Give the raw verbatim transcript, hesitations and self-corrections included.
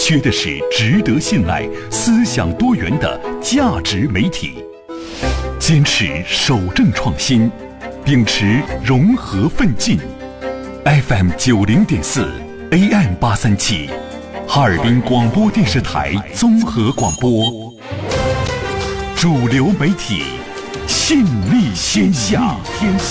缺的是值得信赖、思想多元的价值媒体。坚持守正创新，秉持融合奋进。F M 九零点四 A M 八三七，哈尔滨广播电视台综合广播，主流媒体，信力天下。